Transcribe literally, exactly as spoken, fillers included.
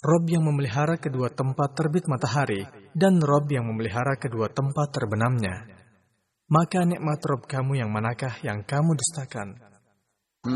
Rob yang memelihara kedua tempat terbit matahari, dan Rob yang memelihara kedua tempat terbenamnya. Maka nikmat Rob kamu yang manakah yang kamu dustakan?